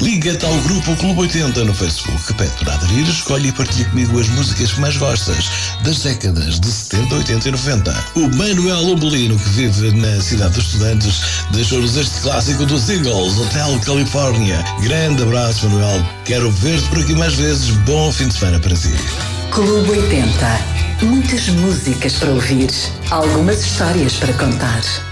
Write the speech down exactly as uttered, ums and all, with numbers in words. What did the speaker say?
Liga-te ao Grupo Clube oitenta no Facebook. Pede para aderir, escolhe e partilha comigo as músicas que mais gostas das décadas de setenta, oitenta e noventa. O Manuel Umbelino, que vive na cidade dos estudantes, deixou-nos este clássico dos Eagles, Hotel California. Grande abraço, Manuel. Quero ver-te por aqui mais vezes. Bom fim de semana para ti. Clube oitenta. Muitas músicas para ouvir, algumas histórias para contar.